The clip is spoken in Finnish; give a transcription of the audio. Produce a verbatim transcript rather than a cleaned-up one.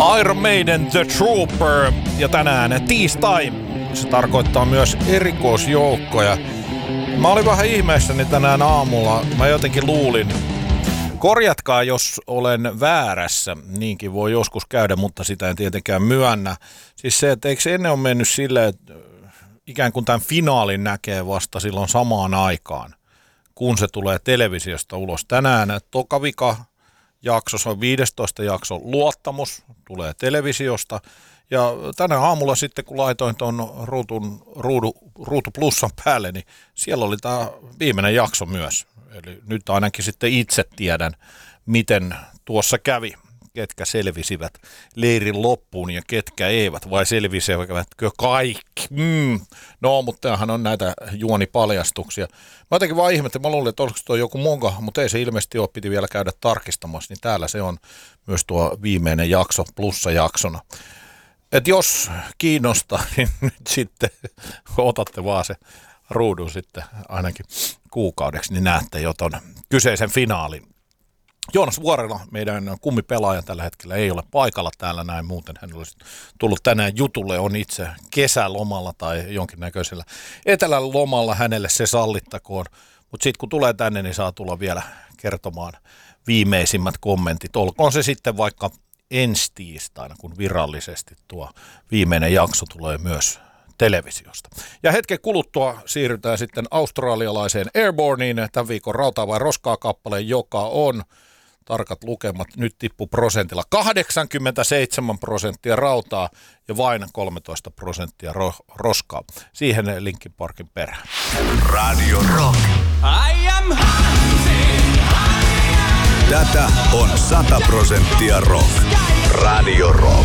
Iron Maiden The Trooper ja tänään tiistai. Se tarkoittaa myös erikoisjoukkoja. Mä olin vähän ihmeessäni tänään aamulla. Mä jotenkin luulin, korjatkaa jos olen väärässä, niinkin voi joskus käydä, mutta sitä en tietenkään myönnä. Siis se, että eikö se ennen ole mennyt silleen, että ikään kuin tämän finaalin näkee vasta silloin samaan aikaan, kun se tulee televisiosta ulos. Tänään tokavika jakso, se on viidestoista jakso, Luottamus, tulee televisiosta. Ja tänä aamulla sitten, kun laitoin tuon ruutun, ruudu, ruutu plussan päälle, niin siellä oli tämä viimeinen jakso myös. Eli nyt ainakin sitten itse tiedän, miten tuossa kävi, ketkä selvisivät leirin loppuun ja ketkä eivät, vai selvisivätkö kaikki. Mm. No, mutta tämähän on näitä juonipaljastuksia. Mä jotenkin vaan ihmettelin, mä luulin, että olisiko tuo joku monka, mutta ei se ilmeisesti ole, piti vielä käydä tarkistamassa, niin täällä se on myös tuo viimeinen jakso plussajaksona. Että jos kiinnostaa, niin nyt sitten otatte vaan se ruudun sitten ainakin kuukaudeksi, niin näette jo ton kyseisen finaalin. Joonas Vuorela, meidän kummipelaaja tällä hetkellä, ei ole paikalla täällä näin, muuten hän olisi tullut tänään jutulle, on itse kesälomalla tai jonkinnäköisellä etelälomalla, hänelle se sallittakoon. Mutta sitten kun tulee tänne, niin saa tulla vielä kertomaan viimeisimmät kommentit. Olkoon se sitten vaikka ensi tiistaina, kun virallisesti tuo viimeinen jakso tulee myös televisiosta. Ja hetken kuluttua siirrytään sitten australialaiseen Airborneen, tämän viikon Rautaa vai Roskaa -kappaleen, joka on, tarkat lukemat, nyt tippu prosentilla, kahdeksankymmentäseitsemän prosenttia rautaa ja vain kolmetoista prosenttia ro- roskaa. Siihen Linkin Parkin perään. Radio Rock. I am hunting. Tätä on sata prosenttia rock. Radio